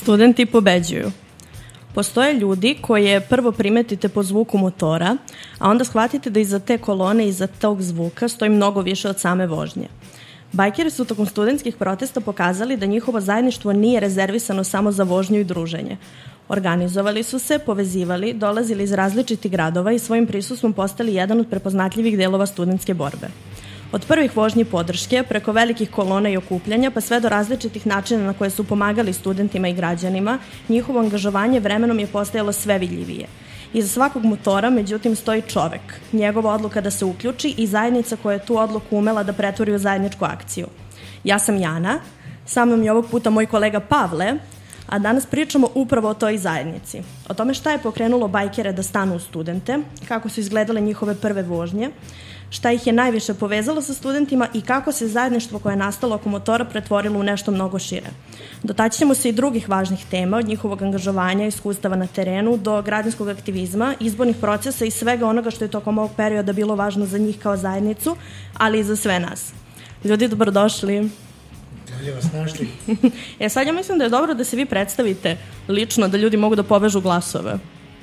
Studenti pobeđuju. Postoje ljudi koje prvo primetite po zvuku motora, a onda shvatite da iza te kolone, iza tog zvuka stoji mnogo više od same vožnje. Bajkeri su tokom studentskih protesta pokazali da njihovo zajedništvo nije rezervisano samo za vožnju i druženje. Organizovali su se, povezivali, dolazili iz različitih gradova i svojim prisustvom postali jedan od prepoznatljivih delova studentske borbe. Od prvih vožnji podrške, preko velikih kolona i okupljanja, pa sve do različitih načina na koje su pomagali studentima i građanima, njihovo angažovanje vremenom je postajalo sve vidljivije. Iza svakog motora, međutim, stoji čovek, njegova odluka da se uključi i zajednica koja je tu odluku umela da pretvori u zajedničku akciju. Ja sam Jana, sa mnom je ovog puta moj kolega Pavle, a danas pričamo upravo o toj zajednici. O tome šta je pokrenulo bajkere da stanu u studente, kako su izgledale njihove prve vožnje, šta ih je najviše povezalo sa studentima i kako se zajedništvo koje je nastalo oko motora pretvorilo u nešto mnogo šire. Dotaći ćemo se i drugih važnih tema, od njihovog angažovanja, iskustava na terenu, do građanskog aktivizma, izbornih procesa i svega onoga što je tokom ovog perioda bilo važno za njih kao zajednicu, ali i za sve nas. Ljudi, dobrodošli. Bolje vas našli. Sad ja mislim da je dobro da se vi predstavite lično, da ljudi mogu da povežu glasove.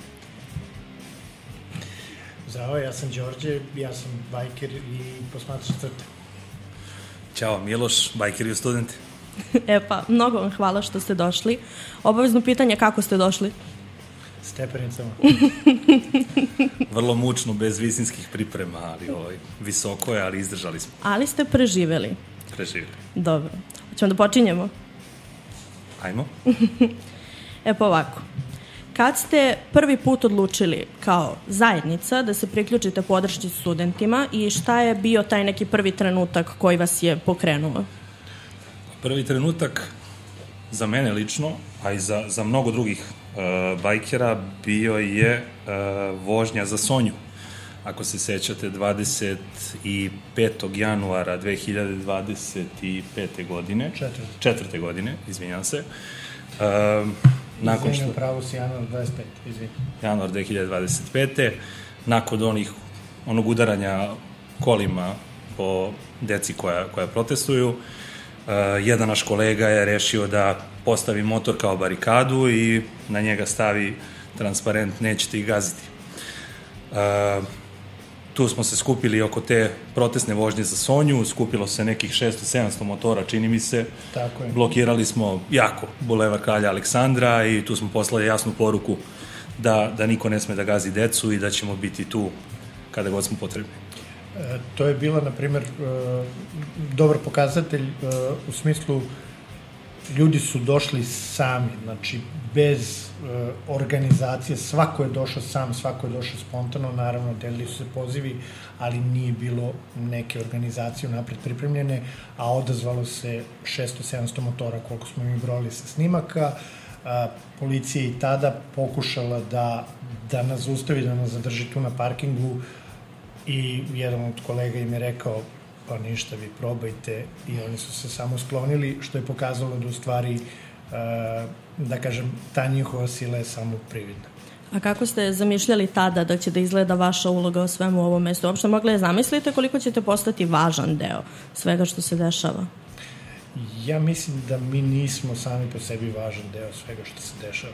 Zdravo, ja sam Đorđe, ja sam bajker i posmatrač crte. Ćao, Miloš, bajker i studenti. Mnogo vam hvala što ste došli. Obavezno pitanje, kako ste došli? Stepenicama. Vrlo mučno, bez visinskih priprema, ali visoko je, ali izdržali smo. Ali ste preživeli. Preživeli. Dobro. Hoćemo da počinjemo? Ajmo. Ovako. Kad ste prvi put odlučili kao zajednica da se priključite podršci studentima i šta je bio taj neki prvi trenutak koji vas je pokrenuo? Prvi trenutak za mene lično, a i za mnogo drugih bajkera bio je vožnja za Sonju. Ako se sećate, 25. januara 2025. godine, četvrte godine, izvinjam se, Izvinjam, pravo si januar 25, izvinjam. Januar 2025. Nakon onog udaranja kolima po deci koja protestuju, jedan naš kolega je rešio da postavi motor kao barikadu i na njega stavi transparent "nećete ih gaziti". Tu smo se skupili oko te protestne vožnje za Sonju, skupilo se nekih 600-700 motora, čini mi se. Tako je. Blokirali smo jako Bulevar Kralja Aleksandra i tu smo poslali jasnu poruku da niko ne sme da gazi decu i da ćemo biti tu kada god smo potrebni. To je bila, na primer, dobar pokazatelj u smislu ljudi su došli sami, znači bez organizacije, svako je došao sam, svako je došao spontano, naravno delili su se pozivi, ali nije bilo neke organizacije napred pripremljene, a odazvalo se 600-700 motora koliko smo mi brojali sa snimaka. Policija i tada pokušala da nas zaustavi, da nas zadrži tu na parkingu i jedan od kolega im je rekao pa ništa, vi probajte, i oni su se samo sklonili, što je pokazalo da u stvari, da kažem, ta njihova sila je samo prividna. A kako ste zamišljali tada da će da izgleda vaša uloga u svemu ovom mestu? Uopšte mogli da zamislite koliko ćete postati važan deo svega što se dešava? Ja mislim da mi nismo sami po sebi važan deo svega što se dešava.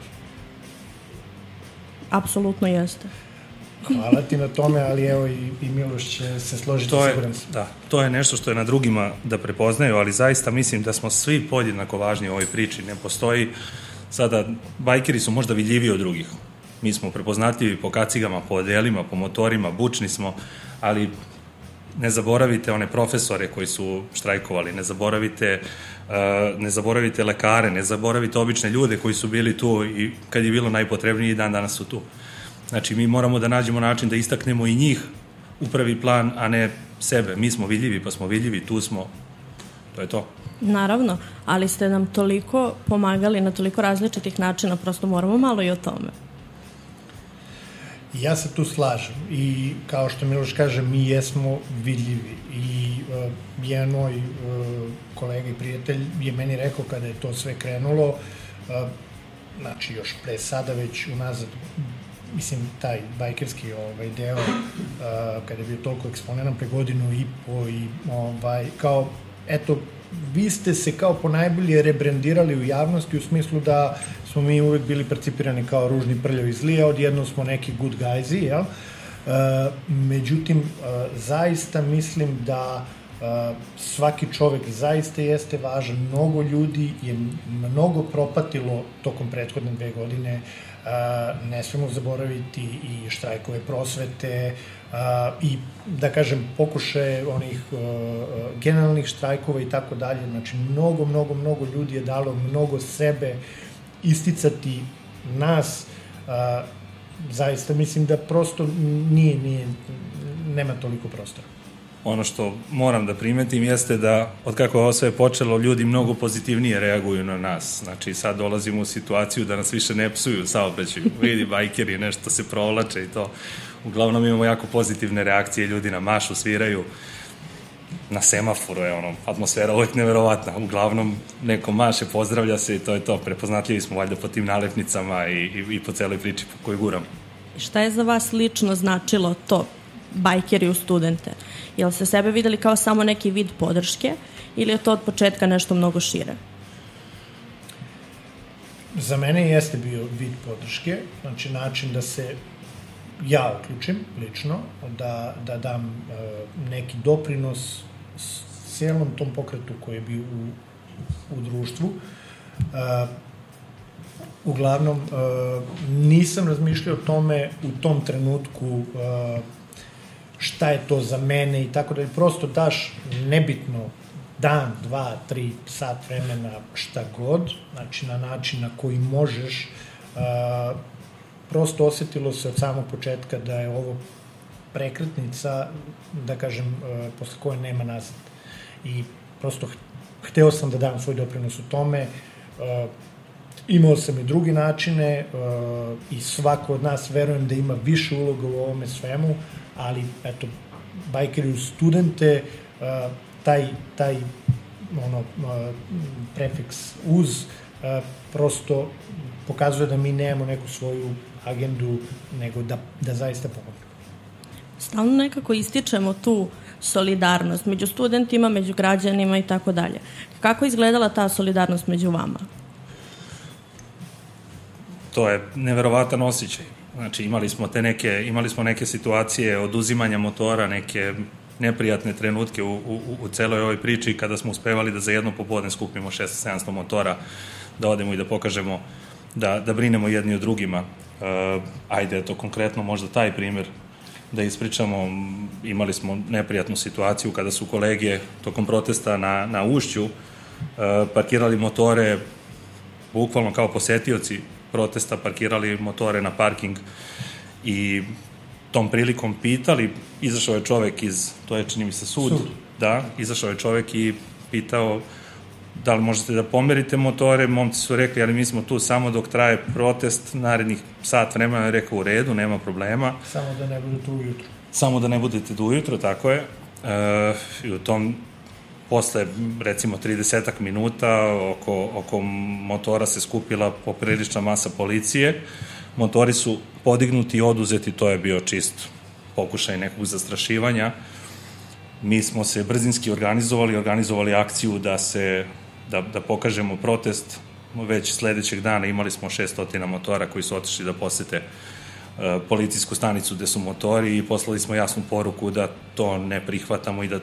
Apsolutno jeste. Hvala ti na tome, ali evo i Miloš će se složiti, siguran sam. Da, to je nešto što je na drugima da prepoznaju, ali zaista mislim da smo svi podjednako važni u ovoj priči. Ne postoji sada, bajkeri su možda vidljiviji od drugih. Mi smo prepoznatljivi po kacigama, po odelima, po motorima, bučni smo, ali ne zaboravite one profesore koji su štrajkovali, ne zaboravite lekare, ne zaboravite obične ljude koji su bili tu i kad je bilo najpotrebnije i dan danas su tu. Znači, mi moramo da nađemo način da istaknemo i njih u prvi plan, a ne sebe. Mi smo vidljivi, pa smo vidljivi, tu smo. To je to. Naravno, ali ste nam toliko pomagali na toliko različitih načina, prosto moramo malo i o tome. Ja se tu slažem i kao što Miloš kaže, mi jesmo vidljivi i jedan moj kolega i prijatelj je meni rekao kada je to sve krenulo, znači još pre sada već unazad, mislim, taj bajkerski deo, kada je bio toliko eksponiran pre godinu i po i kao, eto, vi ste se kao ponajbolje rebrendirali u javnosti u smislu da smo mi uvek bili percipirani kao ružni, prljavi, zli, a odjednom smo neki good guysi, jel? Međutim, zaista mislim da svaki čovek zaista jeste važan. Mnogo ljudi je mnogo propatilo tokom prethodne 2 godine. Ne smemo zaboraviti i štrajkove prosvete i, da kažem, pokušaje onih generalnih štrajkova i tako dalje. Znači, mnogo ljudi je dalo mnogo sebe isticati nas. Zaista mislim da prosto nema toliko prostora. Ono što moram da primetim jeste da, od kako je ovo sve počelo, ljudi mnogo pozitivnije reaguju na nas. Znači, sad dolazimo u situaciju da nas više ne psuju u saobraćaju. Vidi, bajkeri, nešto se provlače i to. Uglavnom imamo jako pozitivne reakcije, ljudi na mašu sviraju, na semaforu je atmosfera uvek neverovatna. Uglavnom, neko maše, pozdravlja se i to je to. Prepoznatljivi smo valjda po tim nalepnicama i po celoj priči po kojoj guramo. Šta je za vas lično značilo to, bajkeri u studente? Jel ste sebe videli kao samo neki vid podrške ili je to od početka nešto mnogo šire? Za mene jeste bio vid podrške, znači način da se ja uključim lično, da dam neki doprinos celom tom pokretu koji je bio u društvu. Uglavnom, nisam razmišljao o tome u tom trenutku šta je to za mene i tako da prosto daš nebitno dan, 2, 3 sat vremena, šta god, znači na način na koji možeš. Prosto osetilo se od samog početka da je ovo prekretnica, da kažem, posle koje nema nazad. I prosto hteo sam da dam svoj doprinos u tome. Imao sam i drugi načine i svako od nas verujem da ima više uloga u ovome svemu, ali eto, bajkeri u studente, taj prefiks uz prosto pokazuje da mi nemamo neku svoju agendu, nego da zaista pomognemo. Stalno nekako ističemo tu solidarnost među studentima, među građanima i tako dalje. Kako je izgledala ta solidarnost među vama? To je neverovatan osjećaj. Znači, imali smo neke situacije oduzimanja motora, neke neprijatne trenutke u celoj ovoj priči kada smo uspevali da za jedno popodne skupimo 600-700 motora, da odemo i da pokažemo da brinemo jedni o drugima. Ajde, eto, konkretno možda taj primer da ispričamo. Imali smo neprijatnu situaciju kada su kolege tokom protesta na Ušću parkirali motore, bukvalno kao posetioci protesta, parkirali motore na parking i tom prilikom pitali, izašao je čovek to je, čini mi se, sud. Da, izašao je čovek i pitao da li možete da pomerite motore. Momci su rekli, ali mi smo tu samo dok traje protest, narednih sat vremena. Je rekao, u redu, nema problema. Samo da ne budete ujutro. Samo da ne budete do ujutro, tako je. I u tom, posle, recimo, 30 minuta, oko motora se skupila poprilična masa policije. Motori su podignuti i oduzeti, to je bio čist pokušaj nekog zastrašivanja. Mi smo se brzinski organizovali akciju da pokažemo protest. Već sledećeg dana imali smo 600 motora koji su otišli da posete policijsku stanicu gde su motori i poslali smo jasnu poruku da to ne prihvatamo i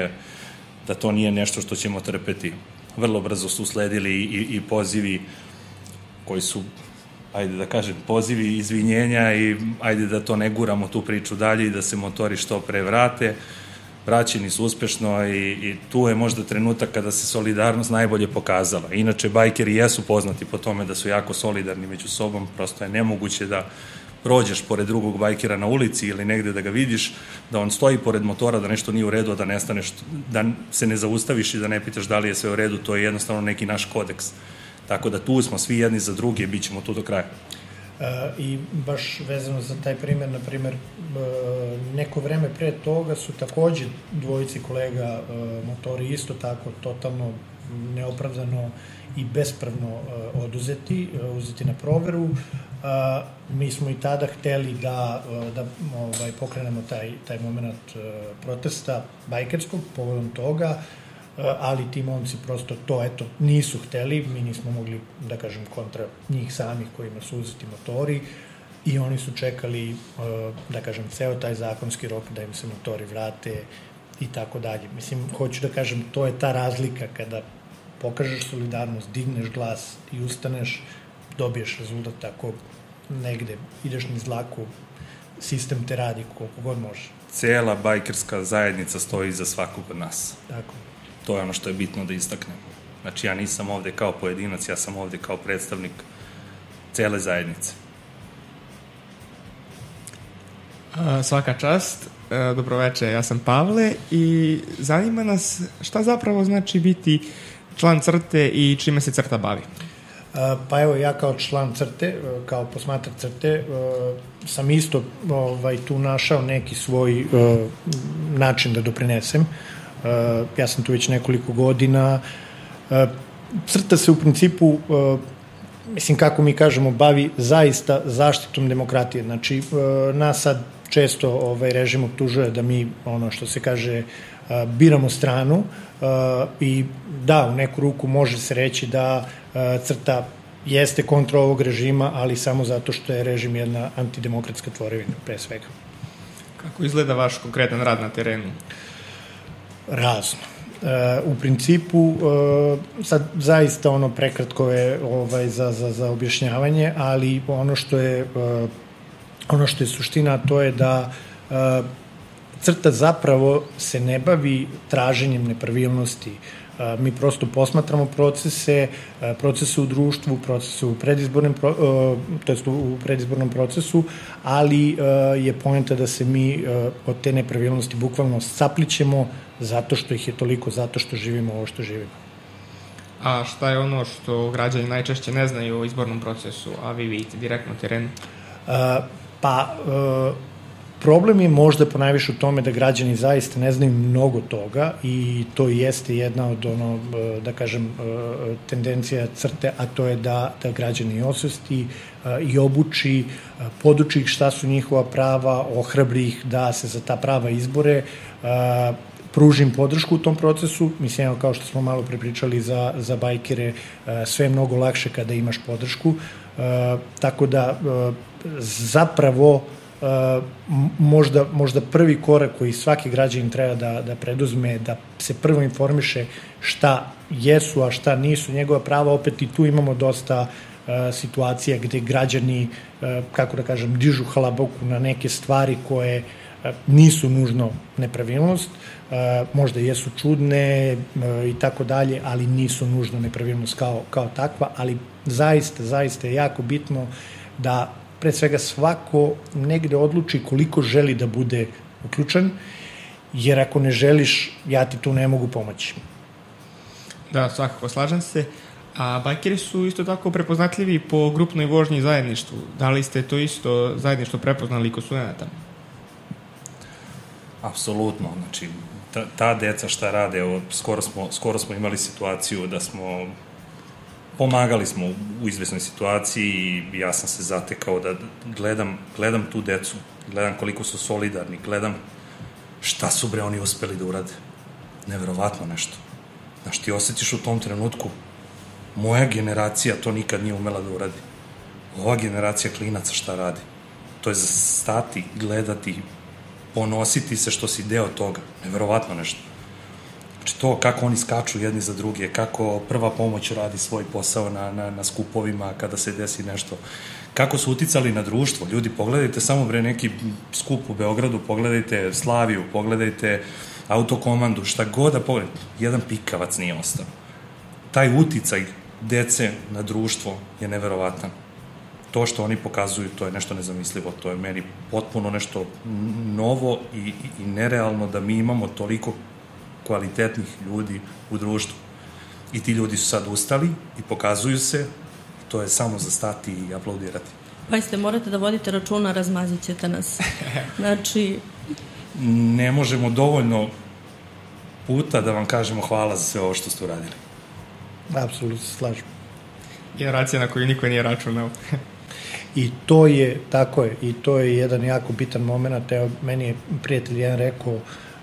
da to nije nešto što ćemo trpeti. Vrlo brzo su sledili i pozivi koji su, ajde da kažem, pozivi izvinjenja i ajde da to ne guramo tu priču dalje i da se motori što pre vrate. Vraćeni su uspešno i tu je možda trenutak kada se solidarnost najbolje pokazala. Inače, bajkeri jesu poznati po tome da su jako solidarni među sobom, prosto je nemoguće da prođeš pored drugog bajkera na ulici ili negde da ga vidiš, da on stoji pored motora, da nešto nije u redu, a da nestaneš, da se ne zaustaviš i da ne pitaš da li je sve u redu, to je jednostavno neki naš kodeks. Tako da tu smo svi jedni za druge, bit ćemo tu do kraja. I baš vezano za taj primer, na primer, neko vreme pre toga su takođe dvojici kolega motori isto tako totalno neopravdano i bespravno uzeti na proveru. Mi smo i tada hteli da pokrenemo taj moment protesta bajkerskog povodom toga. ali ti momci prosto to, nisu hteli, mi nismo mogli, da kažem, kontra njih samih kojima su uzeti motori i oni su čekali, da kažem, ceo taj zakonski rok da im se motori vrate i tako dalje. Mislim, hoću da kažem, to je ta razlika kada pokažeš solidarnost, digneš glas i ustaneš, dobiješ rezultat. Ako negde ideš niz dlaku, sistem te radi koliko god može. Cijela bajkerska zajednica stoji iza svakog od nas. Tako. To je ono što je bitno da istaknem. Znači, ja nisam ovde kao pojedinac, ja sam ovde kao predstavnik cele zajednice. Svaka čast. Dobroveče, ja sam Pavle i zanima nas šta zapravo znači biti član CRTE i čime se CRTA bavi. Pa evo, ja kao član CRTE, kao posmatrač CRTE, sam isto tu našao neki svoj način da doprinesem. Ja sam tu već nekoliko godina. CRTA se u principu, mislim kako mi kažemo, bavi zaista zaštitom demokratije. Znači, nas sad često režim optužuje da mi, ono što se kaže, biramo stranu i da, u neku ruku može se reći da CRTA jeste kontra ovog režima, ali samo zato što je režim jedna antidemokratska tvorevina, pre svega. Kako izgleda vaš konkretan rad na terenu? Razno. U principu, sad zaista prekratko je za objašnjavanje, ali ono što je suština, to je da CRTA zapravo se ne bavi traženjem nepravilnosti. Mi prosto posmatramo procese u društvu, procese u predizbornom procesu, ali je poenta da se mi od te nepravilnosti bukvalno saplićemo zato što ih je toliko, zato što živimo ovo što živimo. A šta je ono što građani najčešće ne znaju o izbornom procesu, a vi vidite direktno na terenu? Problem je možda ponajviše u tome da građani zaista ne znaju mnogo toga i to jeste jedna od da kažem, tendencija CRTE, a to je da građani osvesti i obuči, poduči ih šta su njihova prava, ohrabri ih da se za ta prava izbore, pruži im podršku u tom procesu. Mislim, kao što smo malo prepričali za bajkere, sve je mnogo lakše kada imaš podršku, tako da zapravo možda prvi korak koji svaki građanin treba da preduzme, da se prvo informiše šta jesu, a šta nisu njegova prava. Opet i tu imamo dosta situacija gde građani, kako da kažem, dižu halabuku na neke stvari koje nisu nužno nepravilnost, možda jesu čudne i tako dalje, ali nisu nužno nepravilnost kao takva, ali zaista je jako bitno da pre svega svako negde odluči koliko želi da bude uključen, jer ako ne želiš, ja ti tu ne mogu pomoći. Da, svakako, slažem se. A bajkeri su isto tako prepoznatljivi po grupnoj vožnji i zajedništvu. Da li ste to isto zajedništvo prepoznali kod studenata? Apsolutno, znači ta deca šta rade, skoro smo imali situaciju da pomagali smo u izvesnoj situaciji i ja sam se zatekao da gledam tu decu, gledam koliko su solidarni, gledam šta su oni uspeli da urade. Neverovatno nešto. Znaš, ti osjetiš u tom trenutku, moja generacija to nikad nije umela da uradi. Ova generacija klinaca šta radi? To je za stati, gledati, ponositi se što si deo toga. Neverovatno nešto. Znači to kako oni skaču jedni za druge, kako prva pomoć radi svoj posao na skupovima kada se desi nešto, kako su uticali na društvo. Ljudi, pogledajte samo neki skup u Beogradu, pogledajte Slaviju, pogledajte Autokomandu, šta god da pogledajte, jedan pikavac nije ostao. Taj uticaj dece na društvo je neverovatan. To što oni pokazuju, to je nešto nezamislivo, to je meni potpuno nešto novo i nerealno da mi imamo toliko kvalitetnih ljudi u društvu. I ti ljudi su sad ustali i pokazuju se, to je samo za stati i aplaudirati. Pa morate da vodite računa, razmazit ćete nas. Znači... Ne možemo dovoljno puta da vam kažemo hvala za sve ovo što ste uradili. Apsolutno se slažem. Generacija na koju niko nije računao. I to je, tako je, i to je jedan jako bitan moment. Evo, meni je prijatelj jedan rekao,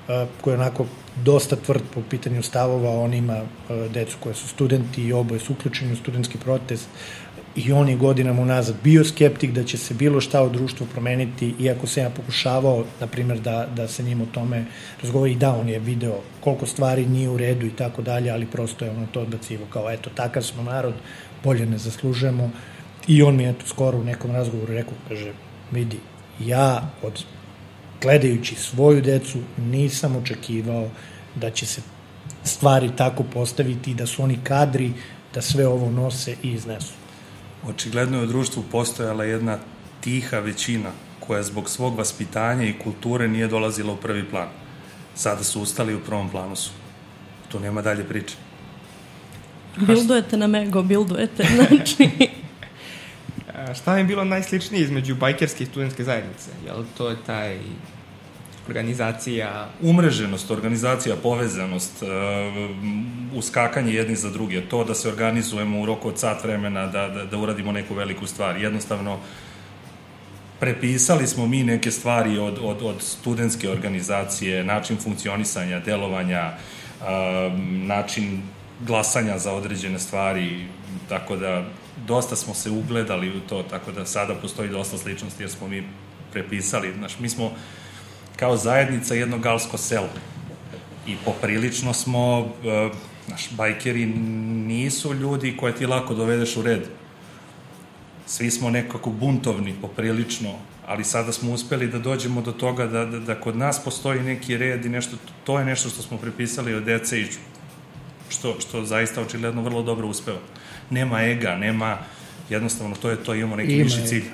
koji je onako dosta tvrd po pitanju stavova, on ima decu koje su studenti i oboje su uključeni u studentski protest i on je godinama unazad bio skeptik da će se bilo šta u društvu promeniti, iako se ja pokušavao, na primjer, da se njim o tome razgovori i da, on je video koliko stvari nije u redu i tako dalje, ali prosto je ono to odbacivo, kao eto, takav smo narod, bolje ne zaslužujemo. I on mi je eto skoro u nekom razgovoru rekao, kaže, vidi, ja gledajući svoju decu nisam očekivao da će se stvari tako postaviti i da su oni kadri da sve ovo nose i iznesu. Očigledno je u društvu postojala jedna tiha većina koja zbog svog vaspitanja i kulture nije dolazila u prvi plan. Sada su ustali, u prvom planu su. Tu nema dalje priče. Bildujete nam ego, bildujete, znači... Šta vam je bilo najsličnije između bajkerske i studentske zajednice? Je li to je taj organizacija? Umreženost, organizacija, povezanost, uskakanje jedni za druge, to da se organizujemo u roku od sat vremena, da uradimo neku veliku stvar. Jednostavno, prepisali smo mi neke stvari od studentske organizacije, način funkcionisanja, delovanja, način glasanja za određene stvari, tako da dosta smo se ugledali u to, tako da sada postoji dosta sličnosti jer smo mi prepisali. Znaš, mi smo kao zajednica jedno galsko selo i poprilično smo, bajkeri nisu ljudi koje ti lako dovedeš u red. Svi smo nekako buntovni, poprilično, ali sada smo uspeli da dođemo do toga da kod nas postoji neki red i nešto, to je nešto što smo prepisali od dece i što zaista očigledno vrlo dobro uspeva. Nema ega, nema, jednostavno to je to, imamo neki viši cilj.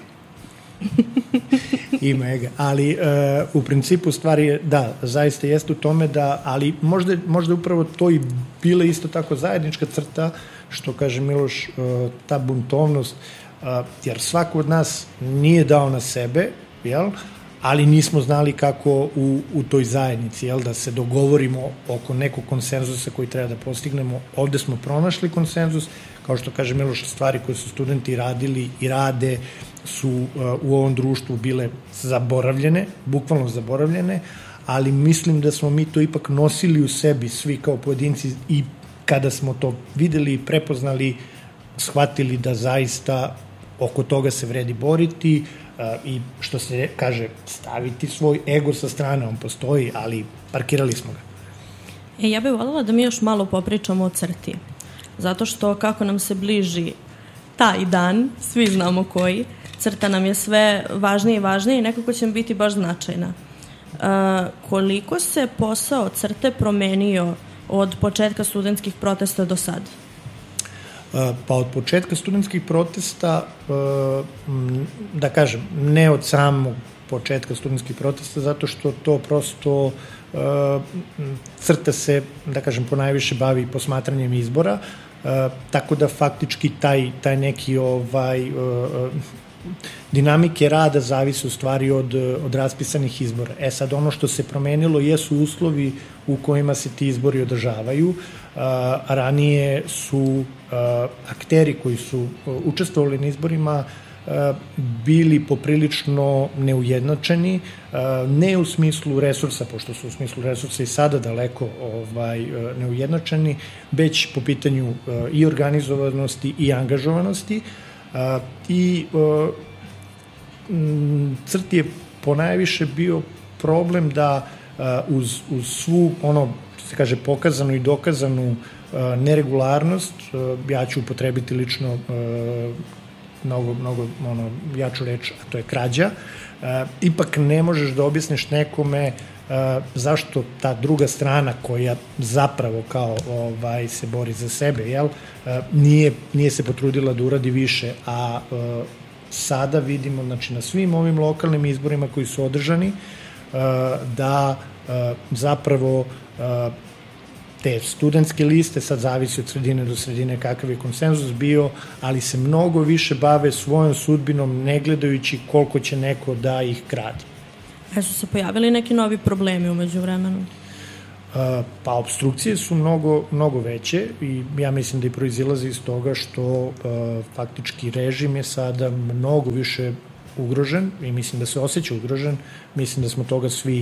Ima ega, ali u principu stvari je, da, zaista jeste u tome da, ali možda upravo to i bila isto tako zajednička crta, što kaže Miloš, ta buntovnost, jer svako od nas nije dao na sebe, jel? Ali nismo znali kako u toj zajednici, jel, da se dogovorimo oko nekog konsenzusa koji treba da postignemo. Ovde smo pronašli konsenzus, kao što kaže Miloš, stvari koje su studenti radili i rade su u ovom društvu bile zaboravljene, bukvalno zaboravljene, ali mislim da smo mi to ipak nosili u sebi, svi kao pojedinci, i kada smo to videli i prepoznali, shvatili da zaista oko toga se vredi boriti, i što se kaže, staviti svoj ego sa strane, on postoji, ali parkirali smo ga. Ja bih voljela da mi još malo popričamo o crti, zato što kako nam se bliži taj dan, svi znamo koji, crta nam je sve važnije i važnije i nekako će biti baš značajna. Koliko se posao crte promenio od početka studentskih protesta do sad? Pa od početka studentskih protesta, da kažem, ne od samog početka studentskih protesta, zato što to prosto crta se, da kažem, ponajviše bavi posmatranjem izbora, tako da faktički taj neki dinamike rada zavisi u stvari od raspisanih izbora. Sad, ono što se promenilo jesu uslovi u kojima se ti izbori održavaju. Ranije su akteri koji su učestvovali na izborima bili poprilično neujednačeni, ne u smislu resursa, pošto su u smislu resursa i sada daleko neujednačeni, već po pitanju i organizovanosti i angažovanosti. I crti je ponajviše bio problem da uz svu ono, što se kaže, pokazanu i dokazanu neregularnost, ja ću upotrebiti lično mnogo jaču reč, a to je krađa, ipak ne možeš da objasniš nekome zašto ta druga strana koja zapravo kao se bori za sebe, jel, nije se potrudila da uradi više, a sada vidimo, znači, na svim ovim lokalnim izborima koji su održani, da zapravo te studentske liste, sad zavisi od sredine do sredine kakav je konsenzus bio, ali se mnogo više bave svojom sudbinom, ne gledajući koliko će neko da ih kradi. Su se pojavili neki novi problemi umeđu vremenu? Pa obstrukcije su mnogo veće i ja mislim da i proizilaze iz toga što faktički režim je sada mnogo više ugrožen i mislim da se osjeća ugrožen. Mislim da smo toga svi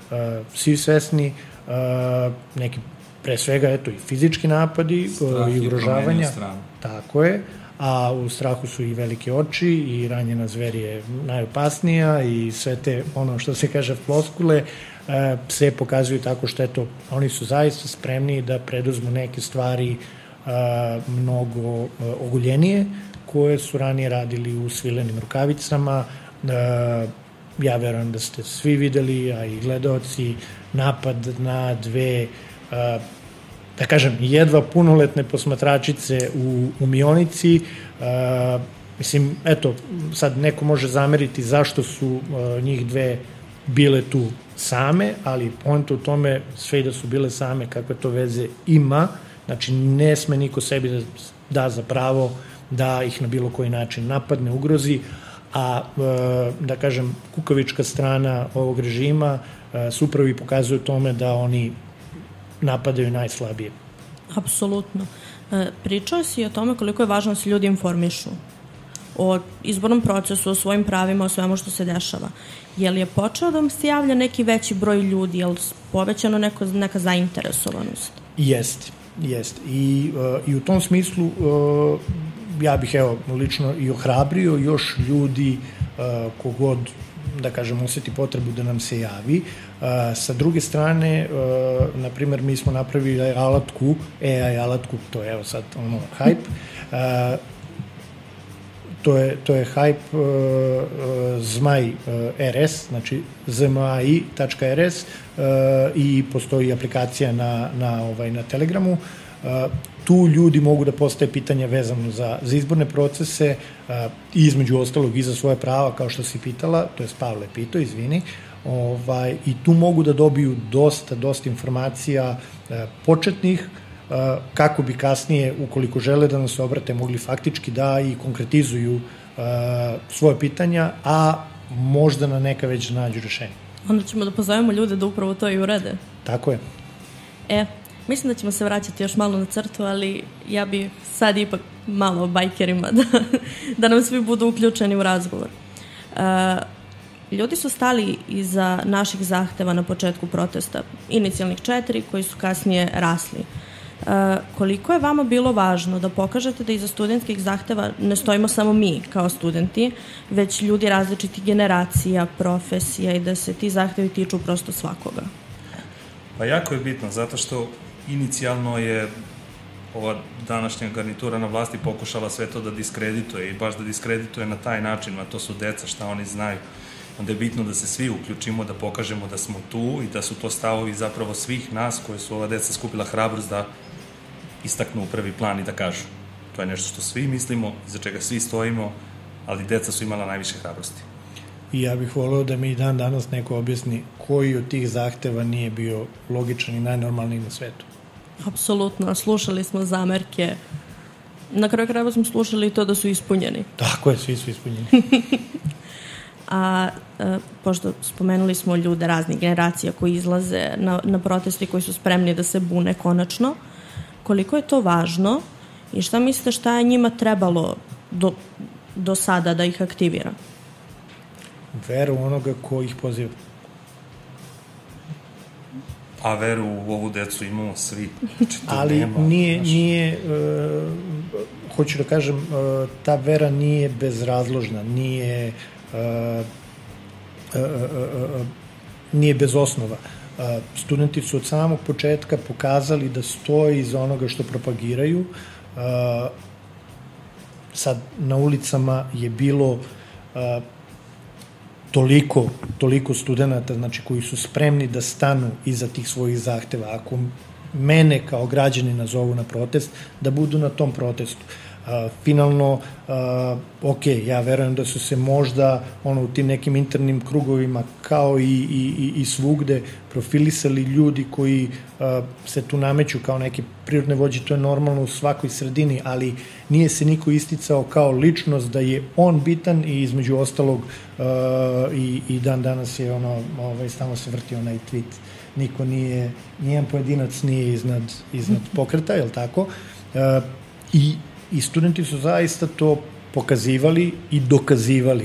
svi svesni, neki pre svega eto i fizički napadi i ugrožavanja. Tako je, a u strahu su i velike oči i ranjena zver je najopasnija i sve te, ono što se kaže, floskule se pokazuju tako što eto, oni su zaista spremni da preduzmu neke stvari mnogo oguljenije koje su ranije radili u svilenim rukavicama. Ja verujem da ste svi videli, a i gledaoci, napad na dve, da kažem, jedva punoletne posmatračice u Mionici. Mislim, eto, sad neko može zameriti zašto su njih dve bile tu same, ali poenta u tome, sve i da su bile same, kakve to veze ima, znači ne sme niko sebi da za pravo da ih na bilo koji način napadne, ugrozi, a da kažem, kukavička strana ovog režima se upravo i pokazuje tome da oni napadaju najslabije. Apsolutno. Pričao si o tome koliko je važno da se ljudi informišu o izbornom procesu, o svojim pravima, o svemu što se dešava. Je li je počeo da vam se javlja neki veći broj ljudi, je li povećano neka zainteresovanost? Jeste. I u tom smislu ja bih lično i ohrabrio još ljudi kogod, da kažem, osjeti potrebu da nam se javi. Sa druge strane, na primjer, mi smo napravili AI alatku, to je sad hype, to je hype Zmaj RS, znači zmai.rs i postoji aplikacija na Telegramu. Tu ljudi mogu da postave pitanja vezano za izborne procese i između ostalog i za svoje prava, kao što si pitala, to je Pavle pitao, izvini, i tu mogu da dobiju dosta informacija početnih, kako bi kasnije, ukoliko žele da nam se obrate, mogli faktički da i konkretizuju svoje pitanja, a možda na neka već nađu rešenje. Onda ćemo da pozovemo ljude da upravo to i urade. Tako je. Mislim da ćemo se vraćati još malo na crtu, ali ja bih sad ipak malo o bajkerima da nam svi budu uključeni u razgovor. Ljudi su stali iza naših zahteva na početku protesta, inicijalnih 4 koji su kasnije rasli. Koliko je vama bilo važno da pokažete da iza studentskih zahteva ne stojimo samo mi kao studenti, već ljudi različitih generacija, profesija i da se ti zahtevi tiču prosto svakoga? Pa jako je bitno, zato što inicijalno je ova današnja garnitura na vlasti pokušala sve to da diskredituje i baš da diskredituje na taj način, a to su deca, šta oni znaju. Onda je bitno da se svi uključimo, da pokažemo da smo tu i da su to stavovi zapravo svih nas koje su ova deca skupila hrabrost da istaknu u prvi plan i da kažu. To je nešto što svi mislimo, za čega svi stojimo, ali deca su imala najviše hrabrosti. I ja bih voleo da mi dan danas neko objasni koji od tih zahteva nije bio logičan i najnormalniji na svetu. Apsolutno, slušali smo zamerke. Na kraju krajeva smo slušali to da su ispunjeni. Tako je, svi su ispunjeni. A pošto spomenuli smo ljude raznih generacija koji izlaze na protesti, koji su spremni da se bune konačno, koliko je to važno i šta mislite šta je njima trebalo do sada da ih aktivira? Veru onoga ko ih poziva. A veru u ovu decu imamo svi. Ali nije hoću da kažem, ta vera nije bezrazložna, nije bez osnova. Studenti su od samog početka pokazali da stoje iza onoga što propagiraju. Sad na ulicama je bilo toliko studenta, znači, koji su spremni da stanu iza tih svojih zahteva. Ako mene kao građanina zovu na protest, da budu na tom protestu. Finalno, ja verujem da su se možda u tim nekim internim krugovima kao i svugde profilisali ljudi koji se tu nameću kao neke prirodne vođe, to je normalno u svakoj sredini, ali nije se niko isticao kao ličnost da je on bitan i između ostalog i dan danas je stalno se vrti onaj tweet, niko nije, nijedan pojedinac nije iznad pokreta, je li tako? I studenti su zaista to pokazivali i dokazivali.